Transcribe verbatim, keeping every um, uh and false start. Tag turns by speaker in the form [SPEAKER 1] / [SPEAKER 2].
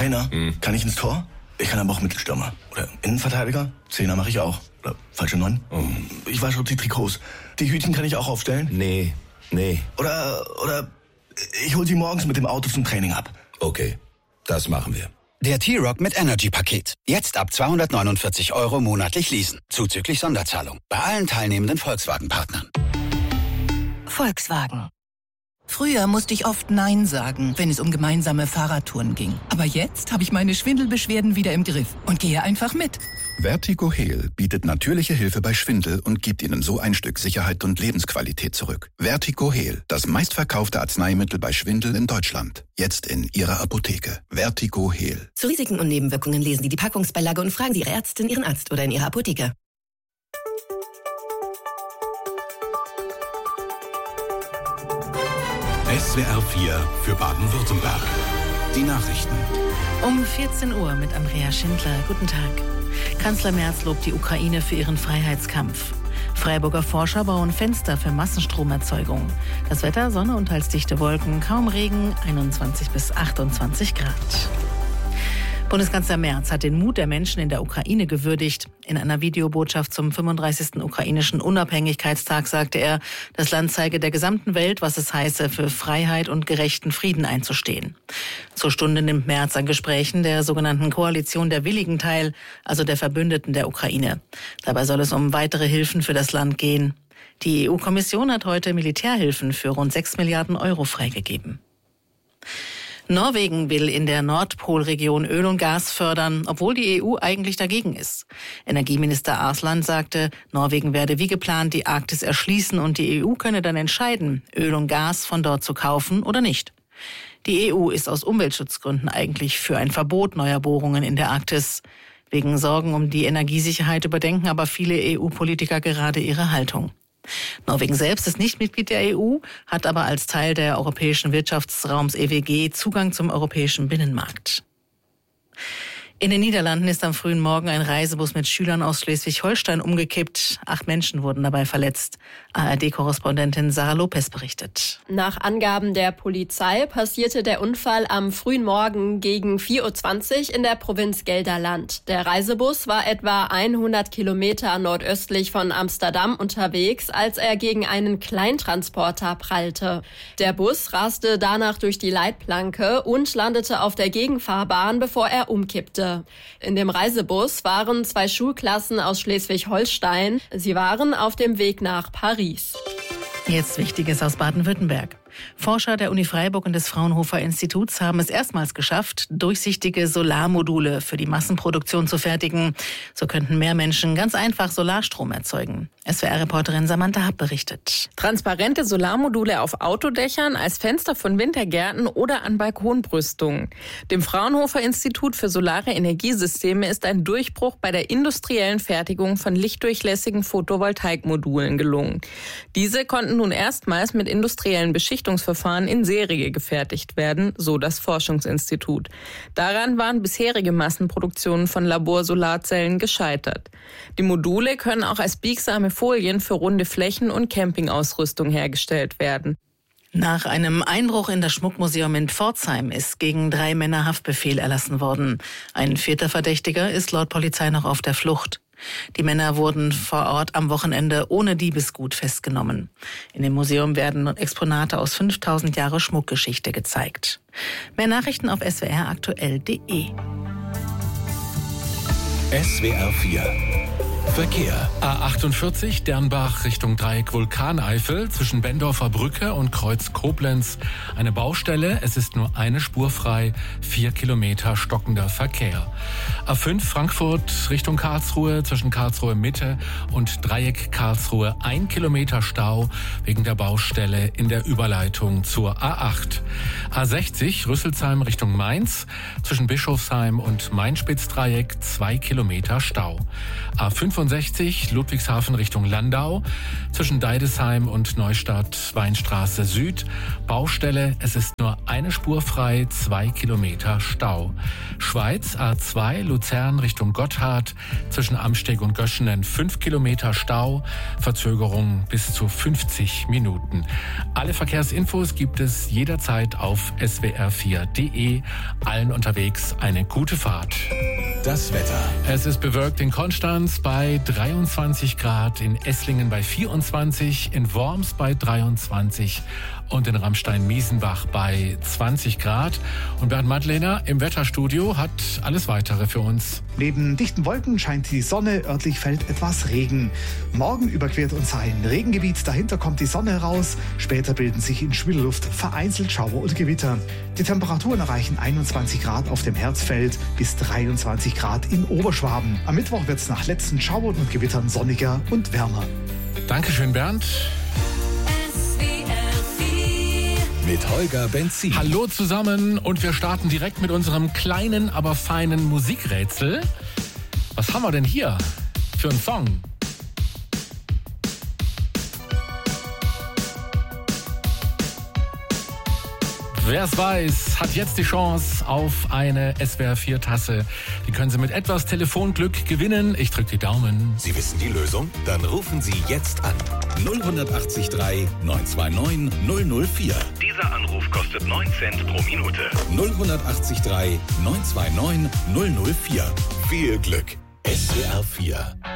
[SPEAKER 1] Trainer,
[SPEAKER 2] Hm.
[SPEAKER 1] kann ich ins Tor? Ich kann aber auch Mittelstürmer. Oder Innenverteidiger? Zehner mache ich auch. Oder falsche Neun?
[SPEAKER 2] Oh.
[SPEAKER 1] Ich wasche die Trikots. Die Hütchen kann ich auch aufstellen?
[SPEAKER 2] Nee, nee.
[SPEAKER 1] Oder, oder ich hol sie morgens mit dem Auto zum Training ab.
[SPEAKER 2] Okay, das machen wir.
[SPEAKER 3] Der T-Rock mit Energy-Paket. Jetzt ab zweihundertneunundvierzig Euro monatlich leasen. Zuzüglich Sonderzahlung. Bei allen teilnehmenden Volkswagen-Partnern.
[SPEAKER 4] Volkswagen. Früher musste ich oft Nein sagen, wenn es um gemeinsame Fahrradtouren ging. Aber jetzt habe ich meine Schwindelbeschwerden wieder im Griff und gehe einfach mit.
[SPEAKER 5] Vertigo Heal bietet natürliche Hilfe bei Schwindel und gibt Ihnen so ein Stück Sicherheit und Lebensqualität zurück. Vertigo Heal, das meistverkaufte Arzneimittel bei Schwindel in Deutschland. Jetzt in Ihrer Apotheke. Vertigo Heal.
[SPEAKER 6] Zu Risiken und Nebenwirkungen lesen Sie die Packungsbeilage und fragen Sie Ihre Ärztin, Ihren Arzt oder in Ihrer Apotheke.
[SPEAKER 7] S W R vier für Baden-Württemberg. Die Nachrichten.
[SPEAKER 8] Um vierzehn Uhr mit Andrea Schindler. Guten Tag. Kanzler Merz lobt die Ukraine für ihren Freiheitskampf. Freiburger Forscher bauen Fenster für Massenstromerzeugung. Das Wetter, Sonne und teils dichte Wolken, kaum Regen, einundzwanzig bis achtundzwanzig Grad. Bundeskanzler Merz hat den Mut der Menschen in der Ukraine gewürdigt. In einer Videobotschaft zum fünfunddreißigsten ukrainischen Unabhängigkeitstag sagte er, das Land zeige der gesamten Welt, was es heiße, für Freiheit und gerechten Frieden einzustehen. Zur Stunde nimmt Merz an Gesprächen der sogenannten Koalition der Willigen teil, also der Verbündeten der Ukraine. Dabei soll es um weitere Hilfen für das Land gehen. Die E U-Kommission hat heute Militärhilfen für rund sechs Milliarden Euro freigegeben. Norwegen will in der Nordpolregion Öl und Gas fördern, obwohl die E U eigentlich dagegen ist. Energieminister Arsland sagte, Norwegen werde wie geplant die Arktis erschließen und die E U könne dann entscheiden, Öl und Gas von dort zu kaufen oder nicht. Die E U ist aus Umweltschutzgründen eigentlich für ein Verbot neuer Bohrungen in der Arktis. Wegen Sorgen um die Energiesicherheit überdenken aber viele E U-Politiker gerade ihre Haltung. Norwegen selbst ist nicht Mitglied der E U, hat aber als Teil der europäischen Wirtschaftsraums E W G Zugang zum europäischen Binnenmarkt. In den Niederlanden ist am frühen Morgen ein Reisebus mit Schülern aus Schleswig-Holstein umgekippt. Acht Menschen wurden dabei verletzt. A R D-Korrespondentin Sarah Lopez berichtet.
[SPEAKER 9] Nach Angaben der Polizei passierte der Unfall am frühen Morgen gegen vier Uhr zwanzig in der Provinz Gelderland. Der Reisebus war etwa hundert Kilometer nordöstlich von Amsterdam unterwegs, als er gegen einen Kleintransporter prallte. Der Bus raste danach durch die Leitplanke und landete auf der Gegenfahrbahn, bevor er umkippte. In dem Reisebus waren zwei Schulklassen aus Schleswig-Holstein. Sie waren auf dem Weg nach Paris.
[SPEAKER 8] Jetzt Wichtiges aus Baden-Württemberg. Forscher der Uni Freiburg und des Fraunhofer Instituts haben es erstmals geschafft, durchsichtige Solarmodule für die Massenproduktion zu fertigen. So könnten mehr Menschen ganz einfach Solarstrom erzeugen. S W R-Reporterin Samantha Happ berichtet.
[SPEAKER 10] Transparente Solarmodule auf Autodächern, als Fenster von Wintergärten oder an Balkonbrüstungen. Dem Fraunhofer Institut für solare Energiesysteme ist ein Durchbruch bei der industriellen Fertigung von lichtdurchlässigen Photovoltaikmodulen gelungen. Diese konnten nun erstmals mit industriellen Beschichtungen in Serie gefertigt werden, so das Forschungsinstitut. Daran waren bisherige Massenproduktionen von Laborsolarzellen gescheitert. Die Module können auch als biegsame Folien für runde Flächen und Campingausrüstung hergestellt werden.
[SPEAKER 8] Nach einem Einbruch in das Schmuckmuseum in Pforzheim ist gegen drei Männer Haftbefehl erlassen worden. Ein vierter Verdächtiger ist laut Polizei noch auf der Flucht. Die Männer wurden vor Ort am Wochenende ohne Diebesgut festgenommen. In dem Museum werden Exponate aus fünftausend Jahre Schmuckgeschichte gezeigt. Mehr Nachrichten auf s w r aktuell punkt de.
[SPEAKER 7] S W R vier Verkehr.
[SPEAKER 11] A achtundvierzig Dernbach Richtung Dreieck Vulkaneifel zwischen Bendorfer Brücke und Kreuz Koblenz. Eine Baustelle, es ist nur eine Spur frei, vier Kilometer stockender Verkehr. A fünf Frankfurt Richtung Karlsruhe zwischen Karlsruhe Mitte und Dreieck Karlsruhe ein Kilometer Stau wegen der Baustelle in der Überleitung zur A acht. A sechzig Rüsselsheim Richtung Mainz zwischen Bischofsheim und Main-Spitz-Dreieck zwei Kilometer Stau. A fünfundsechzig fünfundsechzig Ludwigshafen Richtung Landau. Zwischen Deidesheim und Neustadt Weinstraße Süd. Baustelle, es ist nur eine Spur frei, zwei Kilometer Stau. Schweiz A zwei Luzern Richtung Gotthard. Zwischen Amsteg und Göschenen fünf Kilometer Stau. Verzögerung bis zu fünfzig Minuten. Alle Verkehrsinfos gibt es jederzeit auf s w r vier punkt d e. Allen unterwegs eine gute Fahrt.
[SPEAKER 7] Das Wetter.
[SPEAKER 11] Es ist bewölkt in Konstanz bei dreiundzwanzig Grad, in Esslingen bei vierundzwanzig, in Worms bei dreiundzwanzig und in Ramstein-Miesenbach bei zwanzig Grad. Und Bernd Madlener im Wetterstudio hat alles Weitere für uns.
[SPEAKER 12] Neben dichten Wolken scheint die Sonne, örtlich fällt etwas Regen. Morgen überquert uns ein Regengebiet, dahinter kommt die Sonne heraus. Später bilden sich in schwüler Luft vereinzelt Schauer und Gewitter. Die Temperaturen erreichen einundzwanzig Grad auf dem Herzfeld bis dreiundzwanzig Grad in Oberschwaben. Am Mittwoch wird es nach letzten Schauern und Gewittern sonniger und wärmer.
[SPEAKER 11] Dankeschön, Bernd.
[SPEAKER 7] Mit Holger Benzin.
[SPEAKER 11] Hallo zusammen und wir starten direkt mit unserem kleinen, aber feinen Musikrätsel. Was haben wir denn hier für einen Song? Wer es weiß, hat jetzt die Chance auf eine S W R vier Tasse. Die können Sie mit etwas Telefonglück gewinnen. Ich drücke die Daumen.
[SPEAKER 7] Sie wissen die Lösung? Dann rufen Sie jetzt an. null acht drei neun zwei neun null null vier.
[SPEAKER 13] Dieser Anruf kostet neun Cent pro Minute.
[SPEAKER 7] null acht drei neun zwei neun null null vier. Viel Glück. S W R vier.